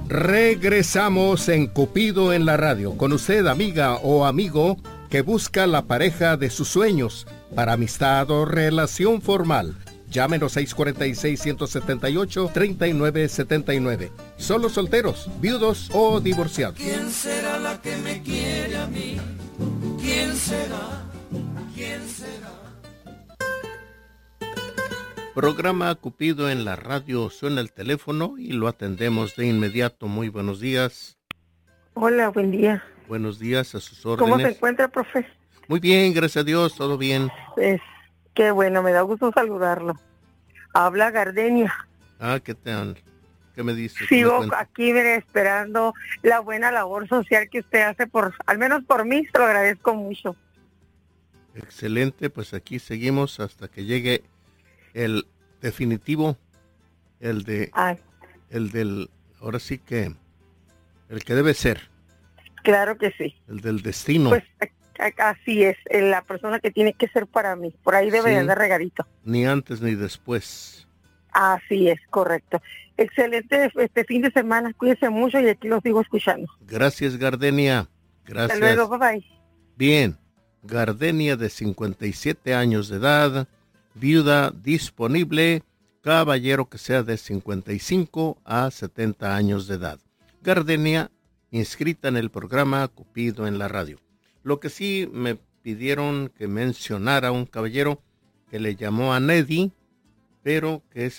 Regresamos en Cupido en la radio. Con usted, amiga o amigo, que busca la pareja de sus sueños para amistad o relación formal. Llámenos 646-178-3979. Solo solteros, viudos o divorciados. ¿Quién será la que me quiere a mí? ¿Quién será? ¿Quién será? Programa Cupido en la radio. Suena el teléfono y lo atendemos de inmediato. Muy buenos días. Hola, buen día. Buenos días, a sus órdenes. ¿Cómo se encuentra, profe? Muy bien, gracias a Dios, todo bien. Qué bueno, me da gusto saludarlo. Habla Gardenia. ¿Qué tal? ¿Qué me dice? Sigo aquí, mire, esperando la buena labor social que usted hace al menos por mí, se lo agradezco mucho. Excelente, pues aquí seguimos hasta que llegue el definitivo, ahora sí que, el que debe ser. Claro que sí. El del destino. Pues así es, la persona que tiene que ser para mí. Por ahí debe de andar regadito. Ni antes ni después. Así es, correcto. Excelente este fin de semana, cuídese mucho y aquí lo sigo escuchando. Gracias, Gardenia. Gracias. Hasta luego, bye bye. Bien, Gardenia de 57 años de edad, viuda disponible, caballero que sea de 55 a 70 años de edad. Gardenia, inscrita en el programa Cupido en la radio. Lo que sí me pidieron que mencionara un caballero que le llamó a Neddy, pero que es